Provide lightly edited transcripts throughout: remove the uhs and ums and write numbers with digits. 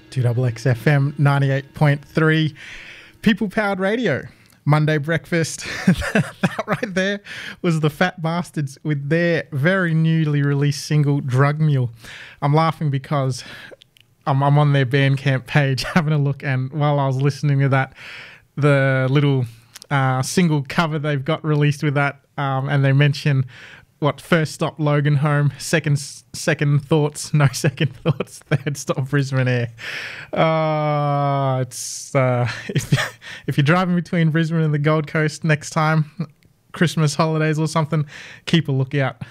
2XXFM 98.3, people-powered radio. Monday breakfast. That right there was the Fat Bastards with their very newly released single, Drug Mule. I'm laughing because I'm on their Bandcamp page having a look, and while I was listening to that, the little single cover they've got released with that, and they mention first stop Logan Home, second thoughts, no second thoughts, third stop Brisbane Air. It's if you're driving between Brisbane and the Gold Coast next time, Christmas holidays or something, keep a lookout.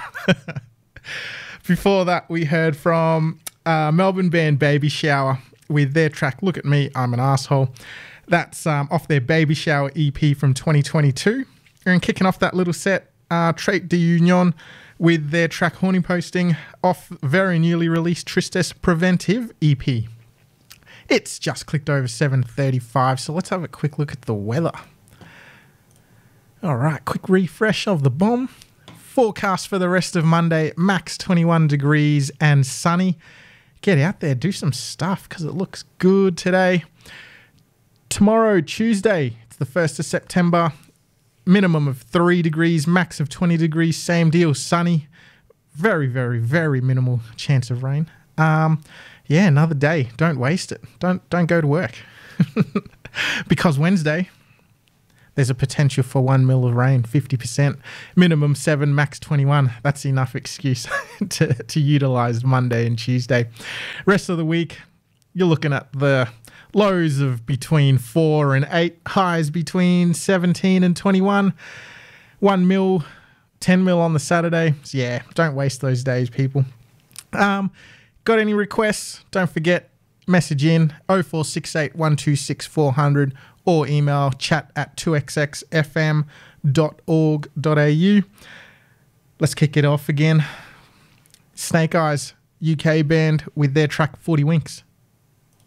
Before that, we heard from Melbourne band Baby Shower with their track Look at Me, I'm an Asshole. That's off their Baby Shower EP from 2022. And kicking off that little set, Trait de Union with their track Horny Posting off very newly released Tristesse Preventive EP. It's just clicked over 7:35, so let's have a quick look at the weather. All right, quick refresh of the bomb. Forecast for the rest of Monday, max 21 degrees and sunny. Get out there, do some stuff because it looks good today. Tomorrow, Tuesday, it's the 1st of September. Minimum of 3 degrees, max of 20 degrees, same deal, sunny. Very, very, very minimal chance of rain. Another day. Don't waste it. Don't go to work. Because Wednesday, there's a potential for 1 mil of rain, 50%. Minimum 7, max 21. That's enough excuse to utilise Monday and Tuesday. Rest of the week, you're looking at the lows of between 4 and 8, highs between 17 and 21, 1 mil, 10 mil on the Saturday. So yeah, don't waste those days, people. Got any requests? Don't forget, message in 0468 126 400 or email chat@2xxfm.org.au. Let's kick it off again. Snake Eyes, UK band with their track 40 Winks.